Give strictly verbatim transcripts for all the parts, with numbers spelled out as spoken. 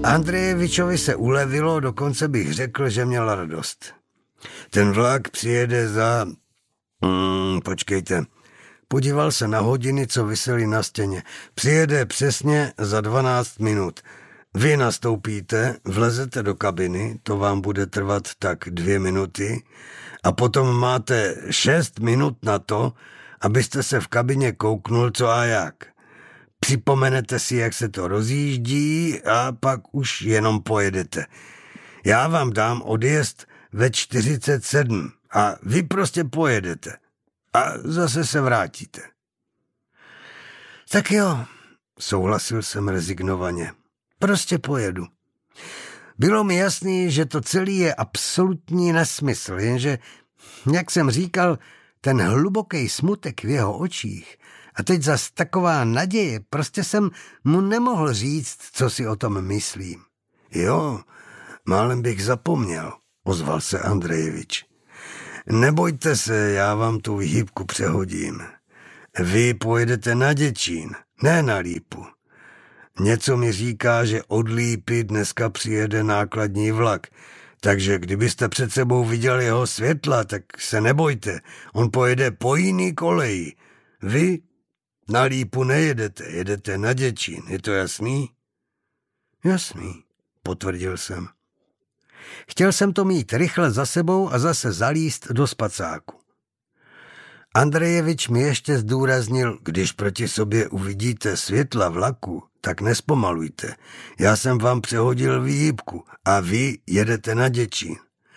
Andrejevičovi se ulevilo, dokonce bych řekl, že měl radost. Ten vlak přijede za... Hmm, počkejte. Podíval se na hodiny, co visely na stěně. Přijede přesně za dvanáct minut. Vy nastoupíte, vlezete do kabiny, to vám bude trvat tak dvě minuty, a potom máte šest minut na to, abyste se v kabině kouknul, co a jak. Připomenete si, jak se to rozjíždí a pak už jenom pojedete. Já vám dám odjezd ve čtyřicet sedm a vy prostě pojedete a zase se vrátíte. Tak jo, souhlasil jsem rezignovaně. Prostě pojedu. Bylo mi jasný, že to celý je absolutní nesmysl, jenže, jak jsem říkal, ten hluboký smutek v jeho očích a teď zas taková naděje, prostě jsem mu nemohl říct, co si o tom myslím. Jo, málem bych zapomněl, ozval se Andrejevič. Nebojte se, já vám tu výhybku přehodím. Vy pojedete na Děčín, ne na Lípu. Něco mi říká, že od Lípy dneska přijede nákladní vlak, takže kdybyste před sebou viděl jeho světla, tak se nebojte, on pojede po jiný koleji. Vy na Lípu nejedete, jedete na Děčín, je to jasný? Jasný, potvrdil jsem. Chtěl jsem to mít rychle za sebou a zase zalíst do spacáku. Andrejevič mi ještě zdůraznil, když proti sobě uvidíte světla vlaku, tak nespomalujte. Já jsem vám přehodil výhybku a vy jedete na Děčín.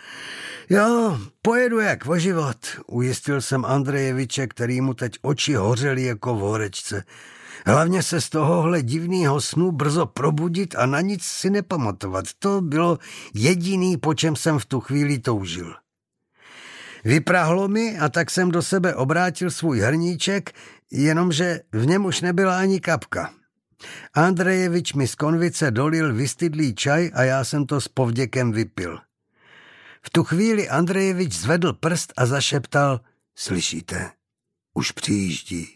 Jo, pojedu jak o život, ujistil jsem Andrejeviče, který mu teď oči hořely jako v horečce. Hlavně se z tohohle divného snu brzo probudit a na nic si nepamatovat. To bylo jediný, po čem jsem v tu chvíli toužil. Vyprahlo mi a tak jsem do sebe obrátil svůj hrníček, jenomže v něm už nebyla ani kapka. Andrejevič mi z konvice dolil vystydlý čaj a já jsem to s povděkem vypil. V tu chvíli Andrejevič zvedl prst a zašeptal: Slyšíte? Už přijíždí.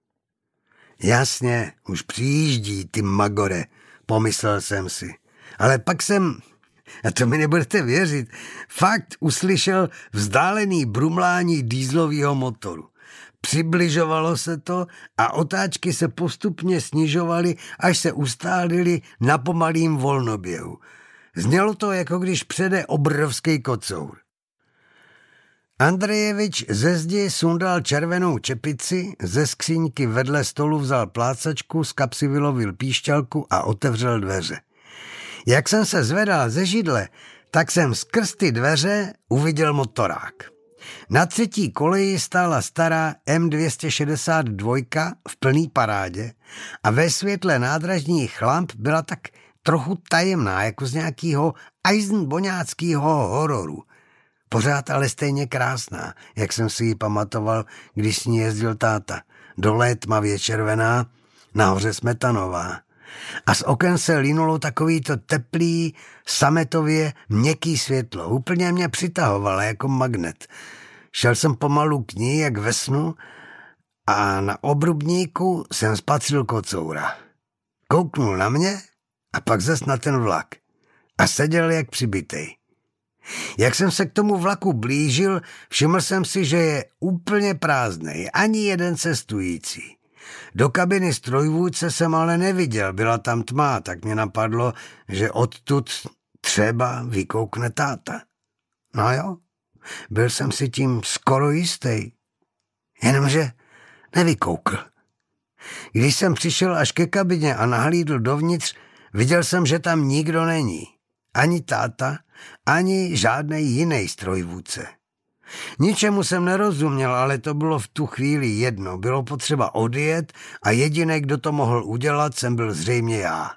Jasně, už přijíždí, ty magore, pomyslel jsem si. Ale pak jsem, a to mi nebudete věřit, fakt uslyšel vzdálený brumlání dýzlového motoru. Přibližovalo se to a otáčky se postupně snižovaly, až se ustálily na pomalým volnoběhu. Znělo to, jako když přede obrovský kocour. Andrejevič ze zdi sundal červenou čepici, ze skříňky vedle stolu vzal plácačku, z kapsy vylovil píšťalku a otevřel dveře. Jak jsem se zvedal ze židle, tak jsem skrz ty dveře uviděl motorák. Na třetí koleji stála stará M dvě stě šedesát dva v plný parádě a ve světle nádražních lamp byla tak trochu tajemná, jako z nějakého eisenboňáckého hororu. Pořád ale stejně krásná, jak jsem si ji pamatoval, když s ní jezdil táta. Dole tmavě červená, nahoře smetanová. A z oken se linulo takový to teplý, sametově měkký světlo. Úplně mě přitahovalo jako magnet. Šel jsem pomalu k ní, jak ve snu, a na obrubníku jsem spatřil kocoura. Kouknul na mě a pak zas na ten vlak. A seděl jak přibitej. Jak jsem se k tomu vlaku blížil, všiml jsem si, že je úplně prázdnej, ani jeden cestující. Do kabiny strojvůdce jsem ale neviděl, byla tam tma, tak mě napadlo, že odtud třeba vykoukne táta. No jo, byl jsem si tím skoro jistý. Jenomže nevykoukl. Když jsem přišel až ke kabině a nahlídl dovnitř, viděl jsem, že tam nikdo není. Ani táta, ani žádnej jiný strojvůdce. Ničemu jsem nerozuměl, ale to bylo v tu chvíli jedno. Bylo potřeba odjet a jediný, kdo to mohl udělat, jsem byl zřejmě já.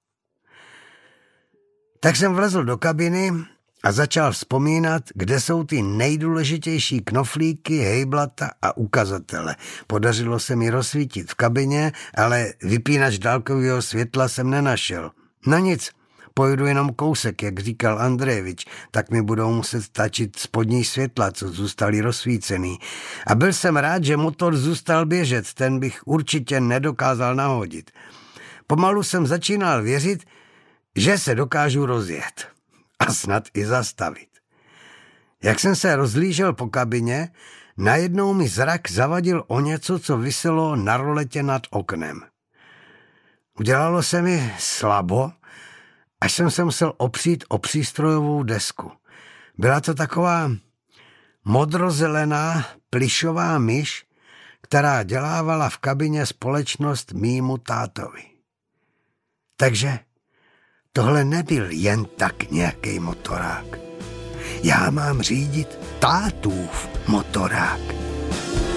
Tak jsem vlezl do kabiny a začal vzpomínat, kde jsou ty nejdůležitější knoflíky, hejblata a ukazatele. Podařilo se mi rozsvítit v kabině, ale vypínač dálkového světla jsem nenašel. No nic, pojedu jenom kousek, jak říkal Andrejevič, tak mi budou muset stačit spodní světla, co zůstaly rozsvícený. A byl jsem rád, že motor zůstal běžet, ten bych určitě nedokázal nahodit. Pomalu jsem začínal věřit, že se dokážu rozjet a snad i zastavit. Jak jsem se rozlížel po kabině, najednou mi zrak zavadil o něco, co viselo na roletě nad oknem. Udělalo se mi slabo, až jsem se musel opřít o přístrojovou desku. Byla to taková modrozelená plyšová myš, která dělávala v kabině společnost mýmu tátovi. Takže tohle nebyl jen tak nějaký motorák. Já mám řídit tátův motorák.